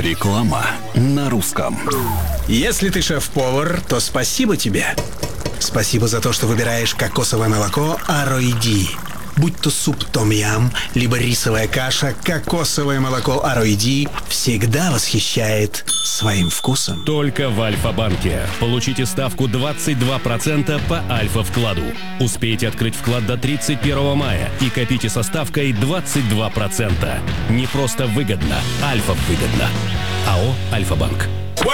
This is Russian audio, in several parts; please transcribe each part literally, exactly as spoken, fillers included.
Реклама на русском. Если ты шеф-повар, то спасибо тебе. Спасибо за то, что выбираешь кокосовое молоко Ароиди. Будь то суп том-ям, либо рисовая каша, кокосовое молоко Ароиди всегда восхищает своим вкусом. Только в Альфа-банке. Получите ставку двадцать два процента по Альфа-вкладу. Успейте открыть вклад до тридцать первого мая и копите со ставкой двадцать два процента. Не просто выгодно, Альфа-выгодно. АО «Альфа-банк».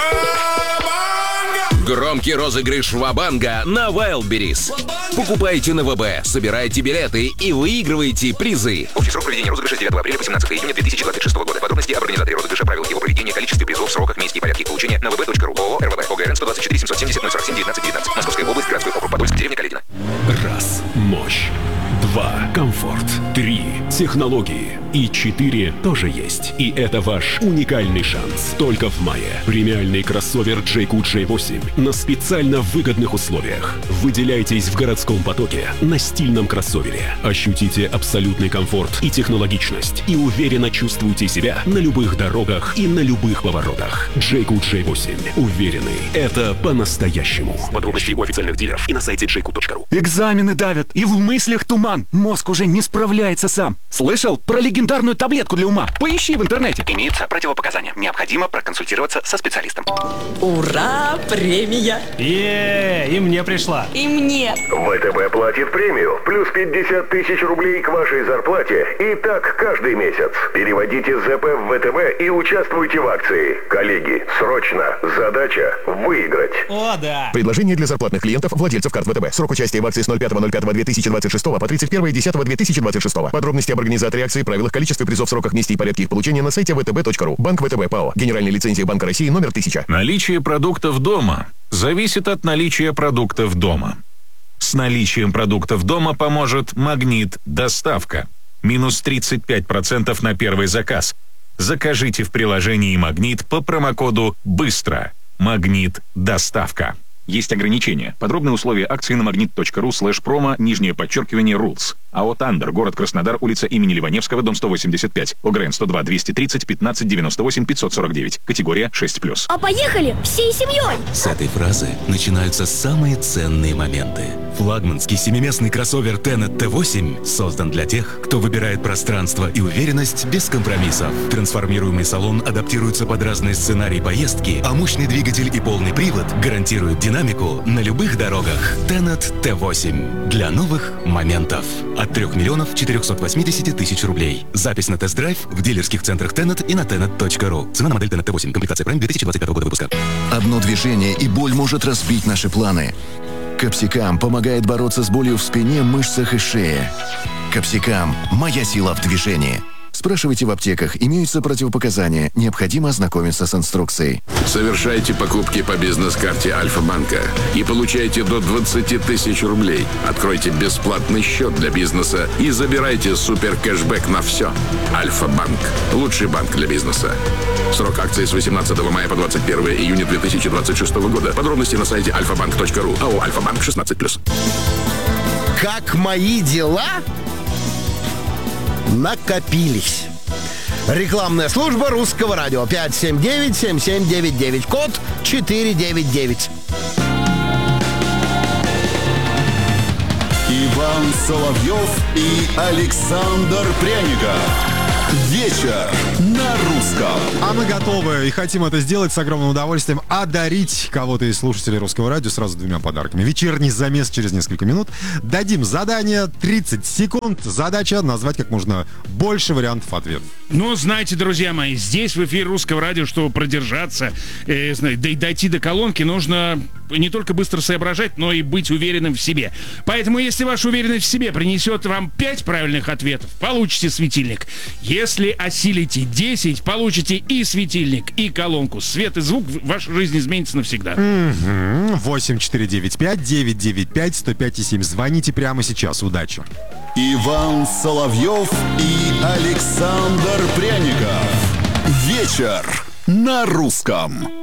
Громкий розыгрыш Ва-банга на Wildberries. Покупайте на ВБ, собирайте билеты и выигрывайте призы. Общий срок проведения розыгрыша с девятого апреля по семнадцатого июня две тысячи двадцать шестого года. Подробности об организаторе розыгрыша, правилах его проведения, количестве призов, сроках, месте и порядке их получения на www.ru. ООО РВБ. ОГРН сто двадцать четыре семьсот семьдесят ноль сорок семь девятнадцать девятнадцать. Московская область, городской округ Подольск, деревня Каледино. Раз. Мощь. Два. Комфорт. Три. Технологии. И четыре тоже есть. И это ваш уникальный шанс. Только в мае. Премиальный кроссовер джей кью джей восемь на специально выгодных условиях. Выделяйтесь в городском потоке на стильном кроссовере. Ощутите абсолютный комфорт и технологичность. И уверенно чувствуйте себя на любых дорогах и на любых поворотах. джей кью джей восемь. Уверенный. Это по-настоящему. Подробности у официальных дилеров и на сайте джей кью точка ру. Экзамены давят, и в мыслях туман. Мозг уже не справляется сам. Слышал про легендарную таблетку для ума? Поищи в интернете. Имеются противопоказания. Необходимо проконсультироваться со специалистом. Ура! Премия! Е, и мне пришла. И мне. ВТБ платит премию. Плюс пятьдесят тысяч рублей к вашей зарплате. И так каждый месяц. Переводите ЗП в ВТБ и участвуйте в акции. Коллеги, срочно. Задача выиграть. О, да. Предложение для зарплатных клиентов, владельцев карт ВТБ. Срок участия в акции с ноль пятого ноль пятого две тысячи двадцать шестого по тридцать первое десятого две тысячи двадцать шестого. Подробности об организаторе акции, правилах, количестве призов, сроках, месте и порядке их получения на сайте вэ тэ бэ точка ру. Банк ВТБ ПАО. Генеральная лицензия Банка России номер тысяча. Наличие продуктов дома зависит от наличия продуктов дома. С наличием продуктов дома поможет Магнит Доставка. Минус тридцать пять процентов на первый заказ. Закажите в приложении Магнит по промокоду «Быстро». Магнит Доставка. Есть ограничения. Подробные условия акции на магнит точка ру слэш промо, нижнее подчеркивание, рулс. АО «Тандер», город Краснодар, улица имени Ливаневского, дом сто восемьдесят пять. ОГРН сто два двести тридцать пятнадцать девяносто восемь пятьсот сорок девять. Категория шесть плюс. А поехали всей семьей! С этой фразы начинаются самые ценные моменты. Флагманский семиместный кроссовер Tenet тэ восемь создан для тех, кто выбирает пространство и уверенность без компромиссов. Трансформируемый салон адаптируется под разные сценарии поездки, а мощный двигатель и полный привод гарантируют динамику на любых дорогах. Tenet тэ восемь. Для новых моментов. От трёх миллионов четырёхсот восьмидесяти тысяч рублей. Запись на тест-драйв в дилерских центрах Tenet и на tenet точка ру. Цена на модель Tenet тэ восемь. Комплектация Prime две тысячи двадцать пятого года выпуска. Одно движение, и боль может разбить наши планы. Капсикам помогает бороться с болью в спине, мышцах и шее. Капсикам – моя сила в движении. Спрашивайте в аптеках, имеются противопоказания, необходимо ознакомиться с инструкцией. Совершайте покупки по бизнес-карте Альфа-банка и получайте до двадцати тысяч рублей. Откройте бесплатный счет для бизнеса и забирайте супер кэшбэк на все. Альфа-банк. Лучший банк для бизнеса. Срок акции с восемнадцатого мая по двадцать первое июня две тысячи двадцать шестого года. Подробности на сайте альфа банк точка ру. АО «Альфа-банк» шестнадцать плюс. Как мои дела накопились. Рекламная служба Русского радио. пять семь девять семь семь девять девять. Код четыре девять девять. Иван Соловьев и Александр Пряников. Вечер на русском. А мы готовы и хотим это сделать с огромным удовольствием. Одарить кого-то из слушателей Русского радио сразу двумя подарками. Вечерний замес через несколько минут. Дадим задание тридцать секунд. Задача назвать как можно больше вариантов ответов. Ну, знаете, друзья мои, здесь в эфире Русского радио, чтобы продержаться, э, да, дойти до колонки, нужно не только быстро соображать, но и быть уверенным в себе. Поэтому, если ваша уверенность в себе принесет вам пять правильных ответов, получите светильник. Если осилите десять, получите и светильник, и колонку. Свет и звук в вашей жизни изменится навсегда. Mm-hmm. восемь четыре девять пять девять девять пять сто пять и семь. Звоните прямо сейчас. Удачи. Иван Соловьев и Александр Пряников. Вечер на русском.